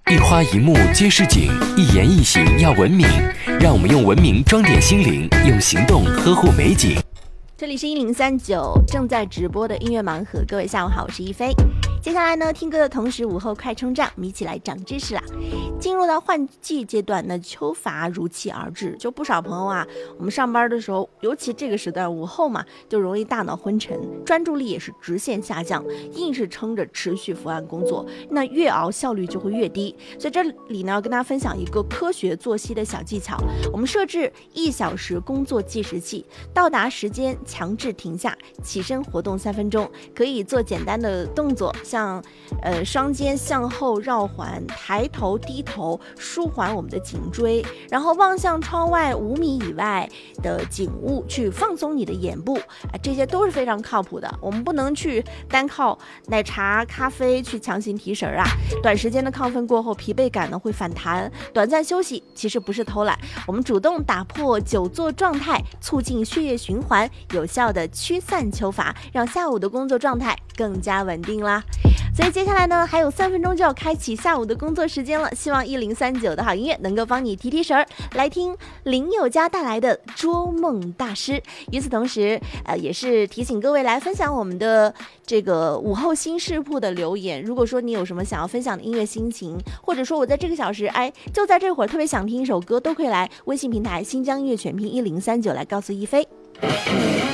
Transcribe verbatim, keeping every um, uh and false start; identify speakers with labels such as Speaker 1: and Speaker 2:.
Speaker 1: 一花一木皆是景，一言一行要文明。让我们用文明装点心灵，用行动呵护美景。
Speaker 2: 这里是一零三九正在直播的音乐盲盒，各位下午好，我是一菲。接下来呢，听歌的同时，午后快充站，我们一起来长知识啦。进入到换季阶段，那秋乏如期而至，就不少朋友啊，我们上班的时候，尤其这个时段午后嘛，就容易大脑昏沉，专注力也是直线下降，硬是撑着持续伏案工作，那越熬效率就会越低。所以这里呢，要跟大家分享一个科学作息的小技巧。我们设置一小时工作计时器，到达时间强制停下，起身活动三分钟，可以做简单的动作，像呃双肩向后绕环、抬头低头，舒缓我们的颈椎，然后望向窗外五米以外的景物，去放松你的眼部，啊，这些都是非常靠谱的。我们不能去单靠奶茶、咖啡去强行提神啊。短时间的亢奋过后，疲惫感呢会反弹，短暂休息其实不是偷懒，我们主动打破久坐状态，促进血液循环，有效的驱散秋乏，让下午的工作状态更加稳定啦。所以接下来呢，还有三分钟就要开启下午的工作时间了，希望一零三九的好音乐能够帮你提提神儿。来听林宥嘉带来的捉梦大师。与此同时，呃，也是提醒各位来分享我们的这个午后新视铺的留言。如果说你有什么想要分享的音乐心情，或者说我在这个小时，哎，就在这会儿特别想听一首歌，都可以来微信平台新疆音乐全拼一零三九来告诉一菲。